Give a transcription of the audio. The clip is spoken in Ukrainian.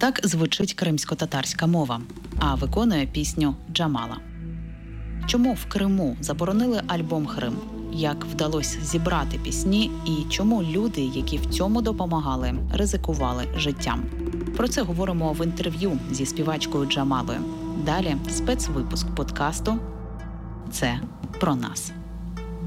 Так звучить кримсько-татарська мова, а виконує пісню Джамала. Чому в Криму заборонили альбом «Крим»? Як вдалося зібрати пісні і чому люди, які в цьому допомагали, ризикували життям? Про це говоримо в інтерв'ю зі співачкою Джамалою. Далі спецвипуск подкасту «Це про нас».